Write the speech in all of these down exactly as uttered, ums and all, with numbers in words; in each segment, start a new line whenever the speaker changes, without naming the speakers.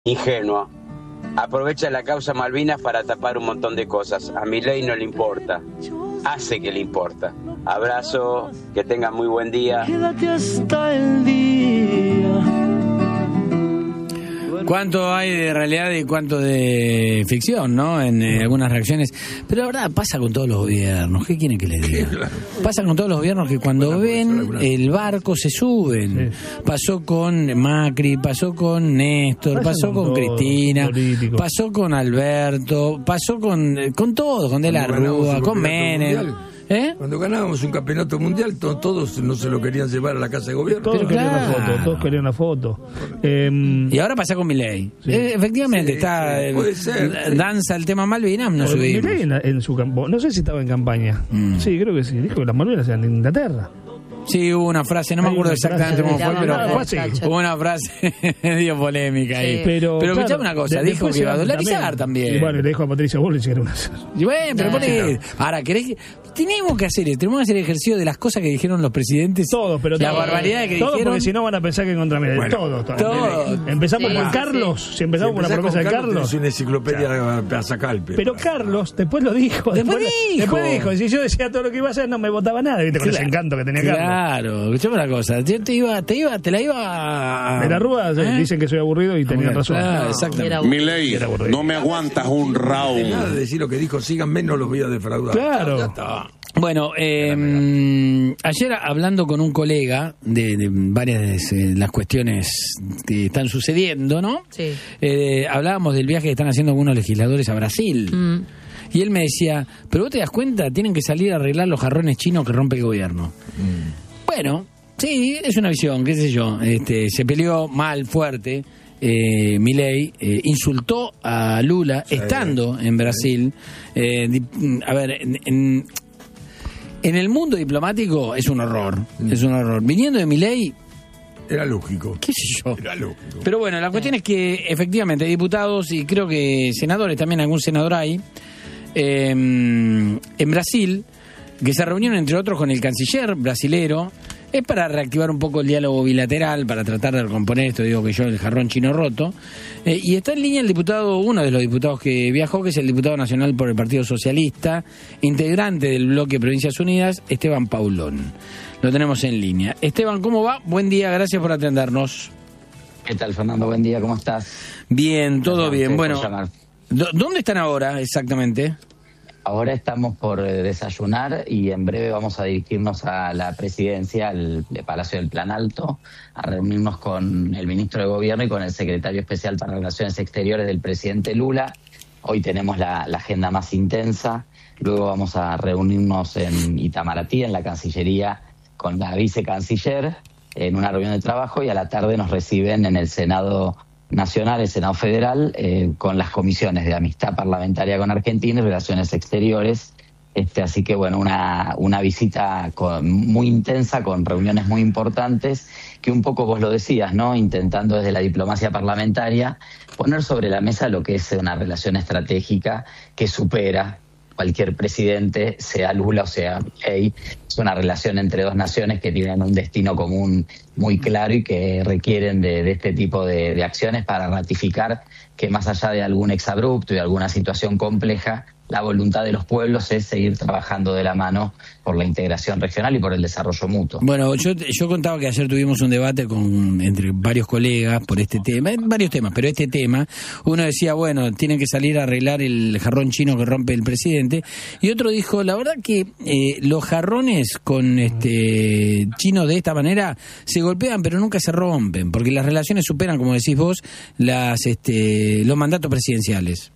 ingenuo. Aprovecha la causa Malvinas para tapar un montón de cosas. A Milei no le importa. Hace que le importa. Abrazo, que tengan muy buen día.
Quédate hasta el día.
Cuánto hay de realidad y cuánto de ficción, ¿no? En eh, algunas reacciones. Pero la verdad pasa con todos los gobiernos. ¿Qué quieren que les diga? Pasa con todos los gobiernos que cuando ven el barco se suben. Sí. Pasó con Macri, pasó con Néstor, pasó, pasó con, con Cristina, político. Pasó con Alberto, pasó con con todo, con De la Rúa, con Menem. ¿Eh?
Cuando ganábamos un campeonato mundial, to- todos no se lo querían llevar a la casa de gobierno.
Todos
Pero
querían
claro.
una foto, todos querían una foto. Eh,
y ahora pasa con Milei. Sí. Eh, efectivamente, sí, está sí, puede ser, danza el tema Malvinas, no subimos.
Milei en, en su campo, no sé si estaba en campaña. Mm. Sí, creo que sí. Dijo que las Malvinas eran en Inglaterra.
Sí, hubo una frase, no me acuerdo exactamente cómo fue, pero fue así. Hubo una frase medio polémica ahí. Sí. Pero, pero claro, escuchame una cosa, de, dijo que iba a dolarizar también. también.
Y bueno, le dijo a Patricia Bullrich que era una...
Y bueno, pero pone... Ahora, ¿querés que...? Tenemos que hacer, tenemos que hacer el ejercicio de las cosas que dijeron los presidentes.
Todos, pero
la barbaridad que
todo,
dijeron.
Porque si no van a pensar que contra Milei. Bueno, todo, todo.
todo.
Empezamos
sí,
por
sí.
Carlos. Si empezamos si por la promesa de Carlos.
Es una enciclopedia claro. Pasacalpe.
Pero Carlos después lo dijo.
Después,
después
dijo.
Después dijo. Si yo decía todo lo que iba a hacer, no me votaba nada. ¿Viste? Con claro. ese encanto que tenía Carlos.
Claro, escuchame una cosa. Yo te iba, te iba, te la iba a...
De la Rúa ¿eh? Dicen que soy aburrido y tenían razón.
Claro, exactamente.
Milei, no me aguantas un round.
Nada de decir lo que dijo, síganme, no los voy a defraudar.
Claro.
Ya está.
Bueno, eh, ayer hablando con un colega de, de varias de eh, las cuestiones que están sucediendo, ¿no?
Sí.
Eh, hablábamos del viaje que están haciendo algunos legisladores a Brasil. Mm. Y él me decía, pero vos te das cuenta, tienen que salir a arreglar los jarrones chinos que rompe el gobierno. Mm. Bueno, sí, es una visión, qué sé yo. Este, se peleó mal, fuerte. Eh, Milei eh, insultó a Lula sí, estando en Brasil. Eh, a ver, en... en En el mundo diplomático es un horror, mm. es un horror. Viniendo de Milei...
Era lógico.
¿Qué sé yo?
Era lógico.
Pero bueno, la cuestión es que efectivamente hay diputados y creo que senadores, también algún senador hay, eh, en Brasil, que se reunieron entre otros con el canciller brasilero. Es para reactivar un poco el diálogo bilateral, para tratar de recomponer esto, digo que yo, el jarrón chino roto. Eh, y está en línea el diputado, uno de los diputados que viajó, que es el diputado nacional por el Partido Socialista, integrante del bloque Provincias Unidas, Esteban Paulón. Lo tenemos en línea. Esteban, ¿cómo va? Buen día, gracias por atendernos.
¿Qué tal, Fernando? Buen día, ¿cómo estás?
Bien, todo gracias bien. Bueno, ¿dónde están ahora exactamente?
Ahora estamos por desayunar y en breve vamos a dirigirnos a la presidencia, al Palacio del Plan Alto, a reunirnos con el ministro de Gobierno y con el secretario especial para Relaciones Exteriores del presidente Lula. Hoy tenemos la, la agenda más intensa. Luego vamos a reunirnos en Itamaraty, en la Cancillería, con la vicecanciller, en una reunión de trabajo, y a la tarde nos reciben en el Senado Nacional, el Senado Federal, eh, con las comisiones de Amistad Parlamentaria con Argentina y Relaciones Exteriores. Este, así que, bueno, una, una visita con, muy intensa, con reuniones muy importantes, que un poco vos lo decías, ¿no? Intentando desde la diplomacia parlamentaria poner sobre la mesa lo que es una relación estratégica que supera cualquier presidente, sea Lula o sea Milei. Es una relación entre dos naciones que tienen un destino común muy claro y que requieren de, de este tipo de, de acciones para ratificar que más allá de algún exabrupto y de alguna situación compleja, la voluntad de los pueblos es seguir trabajando de la mano por la integración regional y por el desarrollo mutuo.
Bueno, yo yo contaba que ayer tuvimos un debate con entre varios colegas por este tema, varios temas, pero este tema, uno decía, bueno, tienen que salir a arreglar el jarrón chino que rompe el presidente, y otro dijo, la verdad que eh, los jarrones con este chinos de esta manera se golpean, pero nunca se rompen, porque las relaciones superan, como decís vos, las este los mandatos presidenciales.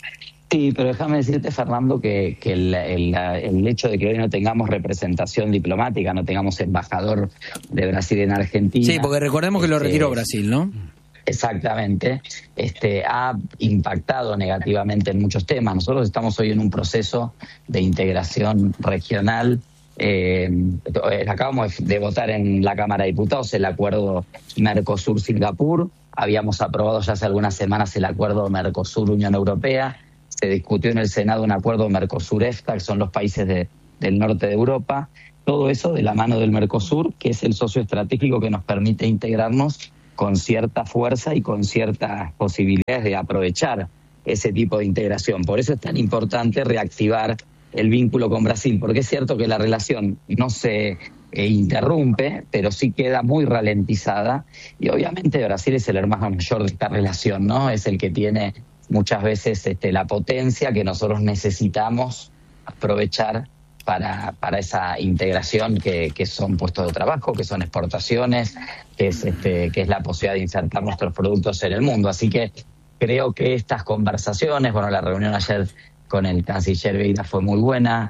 Sí, pero déjame decirte, Fernando, que, que el, el, el hecho de que hoy no tengamos representación diplomática, no tengamos embajador de Brasil en Argentina...
Sí, porque recordemos que lo retiró
este,
Brasil, ¿no?
Exactamente. Este, ha impactado negativamente en muchos temas. Nosotros estamos hoy en un proceso de integración regional. Eh, acabamos de votar en la Cámara de Diputados el acuerdo Mercosur-Singapur. Habíamos aprobado ya hace algunas semanas el acuerdo Mercosur-Unión Europea. Se discutió en el Senado un acuerdo Mercosur-EFTA, que son los países de, del norte de Europa. Todo eso de la mano del Mercosur, que es el socio estratégico que nos permite integrarnos con cierta fuerza y con ciertas posibilidades de aprovechar ese tipo de integración. Por eso es tan importante reactivar el vínculo con Brasil, porque es cierto que la relación no se eh, interrumpe, pero sí queda muy ralentizada, y obviamente Brasil es el hermano mayor de esta relación, ¿no? Es el que tiene muchas veces este, la potencia que nosotros necesitamos aprovechar para, para esa integración que, que son puestos de trabajo, que son exportaciones, que es, este, que es la posibilidad de insertar nuestros productos en el mundo. Así que creo que estas conversaciones, bueno, la reunión ayer con el canciller Vieira fue muy buena,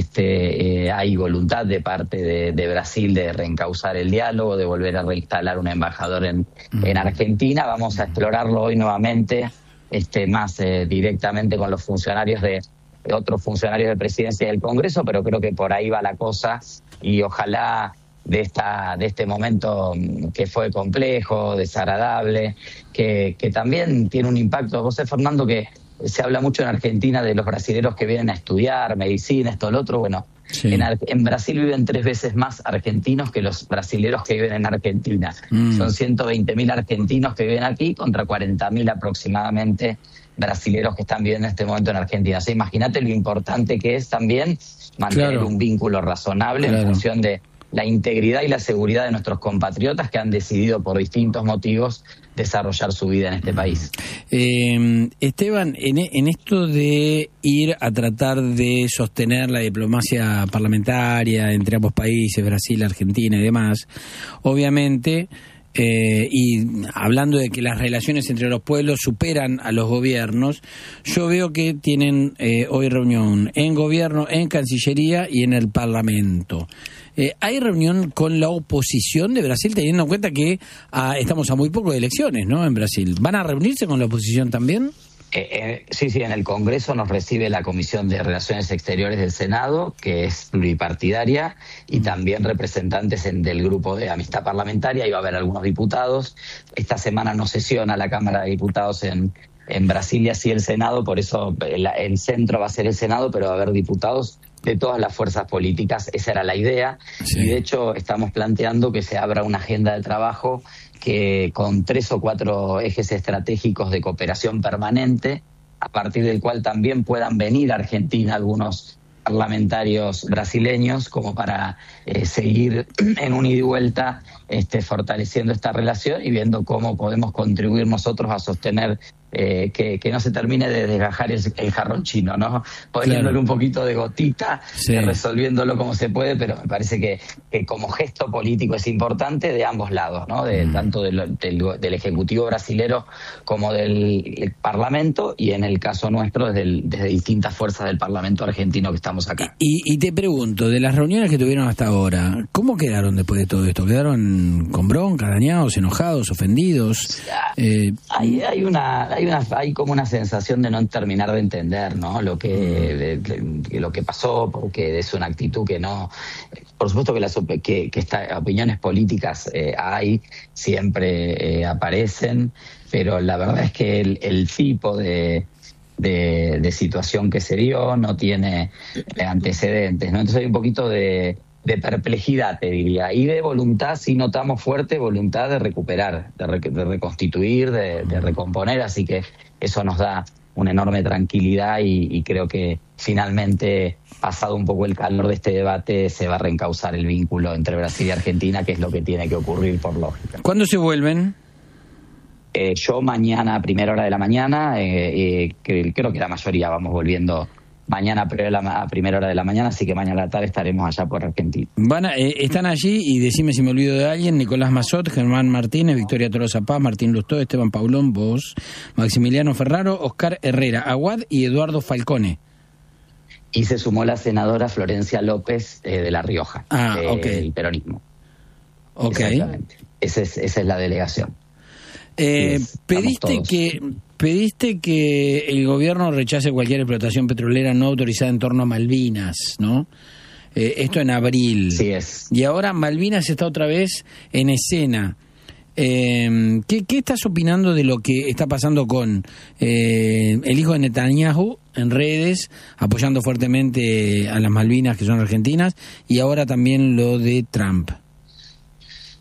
este, eh, hay voluntad de parte de, de Brasil de reencauzar el diálogo, de volver a reinstalar un embajador en, en Argentina. Vamos a explorarlo hoy nuevamente, este, más eh, directamente con los funcionarios de, de otros funcionarios de presidencia del Congreso, pero creo que por ahí va la cosa, y ojalá de esta de este momento que fue complejo, desagradable, que, que también tiene un impacto. José Fernando, que se habla mucho en Argentina de los brasileros que vienen a estudiar medicina, esto, lo otro. Bueno, sí. en, en Brasil viven tres veces más argentinos que los brasileros que viven en Argentina. Mm. Son ciento veinte mil argentinos que viven aquí contra cuarenta mil aproximadamente brasileros que están viviendo en este momento en Argentina. O sea, imagínate lo importante que es también mantener claro. un vínculo razonable claro. en función de la integridad y la seguridad de nuestros compatriotas que han decidido por distintos motivos desarrollar su vida en este país.
Eh, Esteban, en, en esto de ir a tratar de sostener la diplomacia parlamentaria entre ambos países, Brasil, Argentina y demás, obviamente, eh, y hablando de que las relaciones entre los pueblos superan a los gobiernos, yo veo que tienen eh, hoy reunión en gobierno, en Cancillería y en el Parlamento. Eh, ¿Hay reunión con la oposición de Brasil, teniendo en cuenta que ah, estamos a muy poco de elecciones, ¿no? En Brasil. ¿Van a reunirse con la oposición también?
Eh, eh, sí, sí, en el Congreso nos recibe la Comisión de Relaciones Exteriores del Senado, que es pluripartidaria, y también representantes en, del grupo de amistad parlamentaria. Iba a haber algunos diputados. Esta semana no sesiona la Cámara de Diputados en, en Brasil y así el Senado, por eso el, el centro va a ser el Senado, pero va a haber diputados de todas las fuerzas políticas. Esa era la idea, sí. Y de hecho estamos planteando que se abra una agenda de trabajo que con tres o cuatro ejes estratégicos de cooperación permanente, a partir del cual también puedan venir a Argentina algunos parlamentarios brasileños como para eh, seguir en un ida y vuelta este, fortaleciendo esta relación y viendo cómo podemos contribuir nosotros a sostener eh, que, que no se termine de desgajar el, el jarrón chino, ¿no? Poniéndole claro. un poquito de gotita, sí. eh, resolviéndolo como se puede, pero me parece que, que como gesto político es importante de ambos lados, ¿no? De, mm. Tanto del, del, del Ejecutivo brasilero como del Parlamento, y en el caso nuestro desde, el, desde distintas fuerzas del Parlamento argentino que estamos acá.
Y, y te pregunto, de las reuniones que tuvieron hasta ahora, ¿cómo quedaron después de todo esto? ¿Quedaron con bronca, dañados, enojados, ofendidos? Eh...
Hay, hay una... Hay, una, hay como una sensación de no terminar de entender, ¿no? Lo que, de, de, lo que pasó, porque es una actitud que no... Por supuesto que las que, que esta, opiniones políticas eh, hay, siempre eh, aparecen, pero la verdad es que el, el tipo de, de, de situación que se dio no tiene antecedentes, ¿no? Entonces hay un poquito de... de perplejidad, te diría, y de voluntad, sí notamos fuerte voluntad de recuperar, de, re, de reconstituir, de, de recomponer, así que eso nos da una enorme tranquilidad y, y creo que finalmente, pasado un poco el calor de este debate, se va a reencauzar el vínculo entre Brasil y Argentina, que es lo que tiene que ocurrir por lógica.
¿Cuándo se vuelven?
Eh, yo mañana a primera hora de la mañana, eh, eh, que, creo que la mayoría vamos volviendo mañana a primera hora de la mañana, así que mañana a la tarde estaremos allá por Argentina.
Van a, eh, están allí, y decime si me olvido de alguien: Nicolás Mazot, Germán Martínez, Victoria Tolosa Paz, Martín Lustó, Esteban Paulón, vos, Maximiliano Ferraro, Oscar Herrera, Aguad y Eduardo Falcone.
Y se sumó la senadora Florencia López eh, de La Rioja,
ah,
eh,
okay.
el peronismo.
Ok.
Exactamente. Esa es, esa es la delegación.
Eh, pediste que pediste que el gobierno rechace cualquier explotación petrolera no autorizada en torno a Malvinas, ¿no? Eh, esto en abril.
Sí es.
Y ahora Malvinas está otra vez en escena. Eh, ¿qué, ¿Qué estás opinando de lo que está pasando con eh, el hijo de Netanyahu en redes, apoyando fuertemente a las Malvinas, que son argentinas, y ahora también lo de Trump?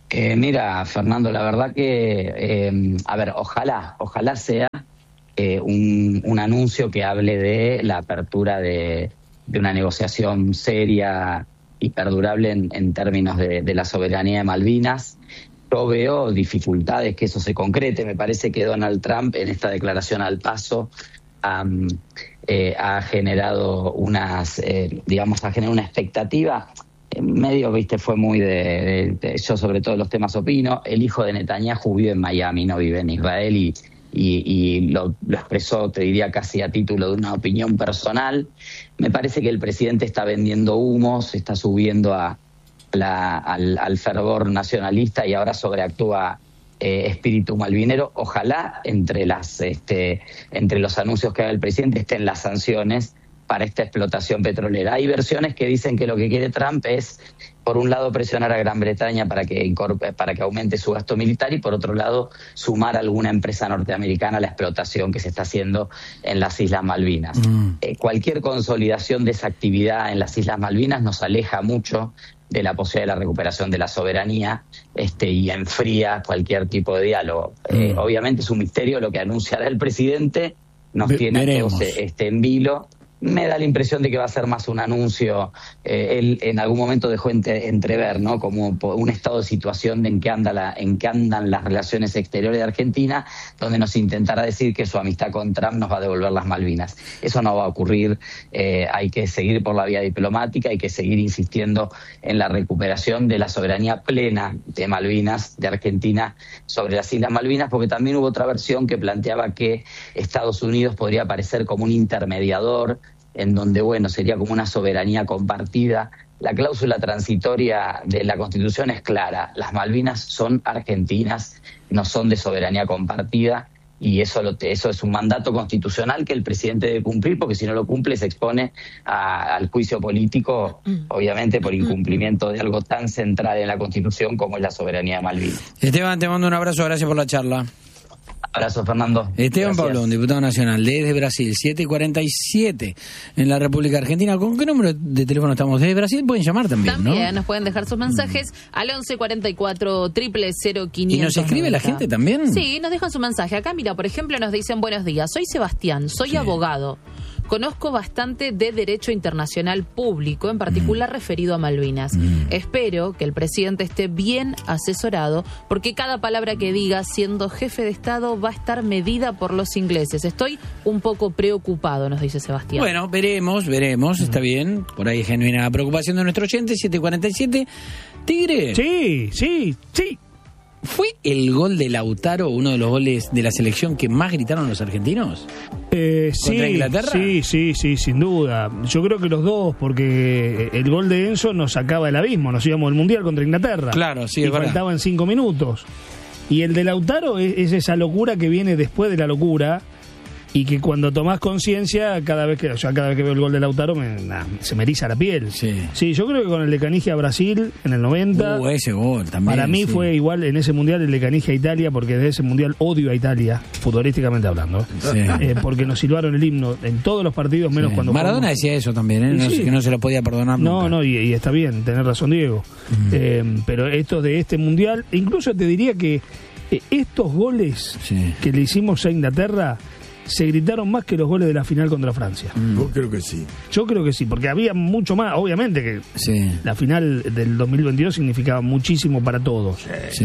Eh, mira, Fernando, la verdad que, eh, a ver, ojalá, ojalá sea eh, un, un anuncio que hable de la apertura de, de una negociación seria y perdurable en, en términos de, de la soberanía de Malvinas. Yo veo dificultades que eso se concrete. Me parece que Donald Trump en esta declaración al paso um, eh, ha generado unas, eh, digamos, ha generado una expectativa. En medio, viste, fue muy de, de, de, yo sobre todo los temas opino. El hijo de Netanyahu vive en Miami, no vive en Israel, y, y, y lo, lo expresó, te diría, casi a título de una opinión personal. Me parece que el presidente está vendiendo humos, está subiendo a la, al, al fervor nacionalista y ahora sobreactúa eh, espíritu malvinero. Ojalá entre las este, entre los anuncios que haga el presidente estén las sanciones para esta explotación petrolera. Hay versiones que dicen que lo que quiere Trump es, por un lado, presionar a Gran Bretaña para que para que aumente su gasto militar y, por otro lado, sumar a alguna empresa norteamericana a la explotación que se está haciendo en las Islas Malvinas. Mm. Eh, cualquier consolidación de esa actividad en las Islas Malvinas nos aleja mucho de la posibilidad de la recuperación de la soberanía este, y enfría cualquier tipo de diálogo. Mm. Eh, obviamente es un misterio lo que anunciará el presidente, nos Ve- tiene veremos. a todos este, en vilo. Me da la impresión de que va a ser más un anuncio. Eh, él en algún momento dejó entre, entrever, ¿no?, como un estado de situación en que anda la, en que andan las relaciones exteriores de Argentina, donde nos intentará decir que su amistad con Trump nos va a devolver las Malvinas. Eso no va a ocurrir. Eh, hay que seguir por la vía diplomática, hay que seguir insistiendo en la recuperación de la soberanía plena de Malvinas, de Argentina, sobre las Islas Malvinas, porque también hubo otra versión que planteaba que Estados Unidos podría aparecer como un intermediador, en donde, bueno, sería como una soberanía compartida. La cláusula transitoria de la Constitución es clara: las Malvinas son argentinas, no son de soberanía compartida, y eso, lo, eso es un mandato constitucional que el presidente debe cumplir, porque si no lo cumple se expone a, al juicio político, obviamente por incumplimiento de algo tan central en la Constitución como es la soberanía de Malvinas.
Esteban, te mando un abrazo, gracias por la charla.
Abrazo, Fernando.
Esteban
Gracias.
Pablón, diputado nacional desde Brasil, siete cuarenta y siete en la República Argentina. ¿Con qué número de teléfono estamos? Desde Brasil pueden llamar también,
También
¿no?
nos pueden dejar sus mensajes mm. al once cuarenta y cuatro, cero cero cero, quinientos.
¿Y nos escribe la gente también?
Sí, nos dejan su mensaje. Acá, mira, por ejemplo, nos dicen: buenos días, soy Sebastián, soy sí. abogado. Conozco bastante de derecho internacional público, en particular mm. referido a Malvinas. Mm. Espero que el presidente esté bien asesorado, porque cada palabra que diga siendo jefe de Estado va a estar medida por los ingleses. Estoy un poco preocupado, nos dice Sebastián.
Bueno, veremos, veremos, mm. está bien. Por ahí genuina preocupación de nuestro oyente, siete cuarenta y siete. Tigre.
Sí, sí, sí.
¿Fue el gol de Lautaro uno de los goles de la selección que más gritaron los argentinos?
Eh,
¿Contra
sí,
Inglaterra?
Sí, sí, sí, sin duda. Yo creo que los dos, porque el gol de Enzo nos sacaba del abismo, nos íbamos al Mundial contra Inglaterra.
Claro, sí,
y
es verdad.
faltaban cinco minutos. Y el de Lautaro es, es esa locura que viene después de la locura, y que cuando tomás conciencia, cada vez que yo cada vez que veo el gol de Lautaro me, nah, se me eriza la piel.
Sí.
Sí, yo creo que con el de Canigia a Brasil en el noventa,
uh, ese gol también,
para mí
sí.
fue igual en ese mundial el de Canigia a Italia, porque de ese mundial odio a Italia, futbolísticamente hablando,
sí.
eh, porque nos silbaron el himno en todos los partidos, menos
sí.
cuando
Maradona
jugamos.
decía eso también, ¿eh? No,
sí.
sé, que no se lo podía perdonar
no
nunca.
no y, y está bien, tenés razón, Diego. Mm. eh, pero estos de este mundial, incluso te diría que eh, estos goles sí. que le hicimos a Inglaterra se gritaron más que los goles de la final contra Francia.
Mm. Yo creo que sí.
Yo creo que sí, porque había mucho más, obviamente que sí. la final del dos mil veintidós significaba muchísimo para todos.
Sí.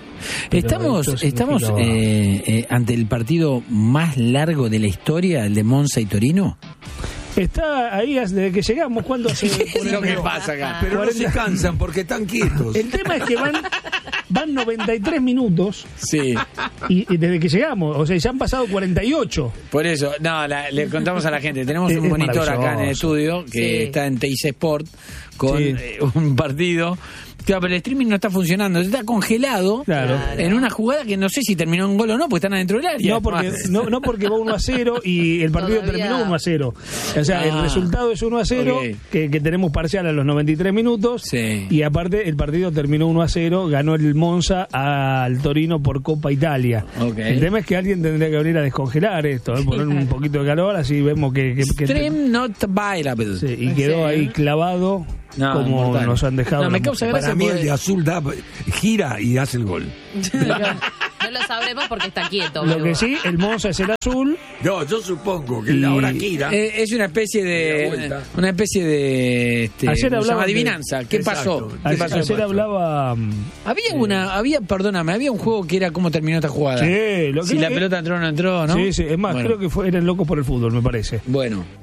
Pero estamos estamos eh, eh, ante el partido más largo de la historia, el de Monza y Torino.
Está ahí desde que llegamos. ¿Cuándo hace?
¿Qué es lo que pasa acá?
Pero no se cansan porque están quietos.
El tema es que van, van noventa y tres minutos.
Sí.
Y, y desde que llegamos, o sea, ya han pasado cuarenta y ocho.
Por eso, no, la, le contamos a la gente. Tenemos un es monitor acá en el estudio que sí. está en T I C Sport con sí. eh, un partido. Claro, pero el streaming no está funcionando, está congelado
claro.
en una jugada que no sé si terminó en gol o no, porque están adentro del área.
No, porque, no, no porque va uno a cero y el partido Todavía. terminó uno a cero. O sea, ah, el resultado es uno a cero, okay. que, que tenemos parcial a los noventa y tres minutos.
Sí.
Y aparte, el partido terminó uno a cero, ganó el Monza al Torino por Copa Italia.
Okay.
El tema es que alguien tendría que venir a descongelar esto, ¿eh? Poner un poquito de calor, así vemos que... que, que
Stream not viable.
Sí, y quedó ahí clavado.
No,
como
mortal.
nos han dejado.
No, me causa
Para
gracia
mí
porque-
el de azul da, gira y hace el gol.
No lo sabremos porque está quieto.
Lo
Bebu.
que sí, el Monza es el azul.
No, yo supongo que
Y-
ahora gira.
Eh, es una especie
Y da
de
vuelta.
una especie de este,
Ayer
¿cómo se llama?
hablaban de-
adivinanza. ¿Qué
Exacto.
pasó? ¿Qué
Ayer,
pasó?
ayer hablaba. mm,
Había una, había, perdóname, había un juego que era cómo terminó esta jugada.
Sí, lo
si
creo
la
que-
pelota entró o no entró, ¿no?
Sí, sí, es más,
Bueno.
creo que fue, eran locos por el fútbol, me parece.
Bueno.